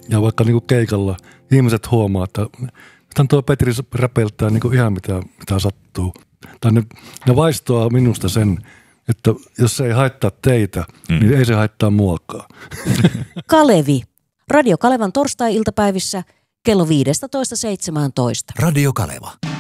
ja vaikka niin kuin keikalla ihmiset huomaa, että tuo Petri räpeltää niin kuin ihan mitä sattuu. Tai ne vaistoaa minusta sen, että jos se ei haittaa teitä, niin ei se haittaa muakaan. Kalevi. Radio Kalevan torstai-iltapäivissä kello 15.17. Radio Kaleva.